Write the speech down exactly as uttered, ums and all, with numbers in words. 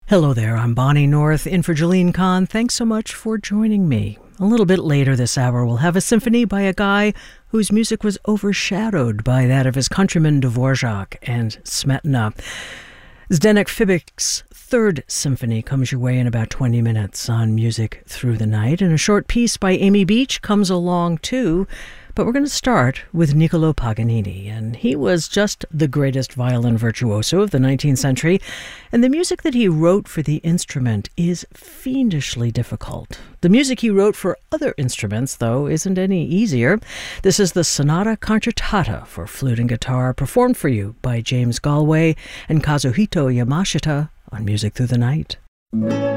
Hello there, I'm Bonnie North, in for Jalene Kahn. Thanks so much for joining me. A little bit later this hour, we'll have a symphony by a guy whose music was overshadowed by that of his countrymen Dvorak and Smetana. Zdenek Fibic's Third Symphony comes your way in about twenty minutes on Music Through the Night, and a short piece by Amy Beach comes along too. But we're going to start with Niccolo Paganini, and he was just the greatest violin virtuoso of the nineteenth century, and the music that he wrote for the instrument is fiendishly difficult. The music he wrote for other instruments, though, isn't any easier. This is the Sonata Concertata for flute and guitar, performed for you by James Galway and Kazuhito Yamashita on Music Through the Night.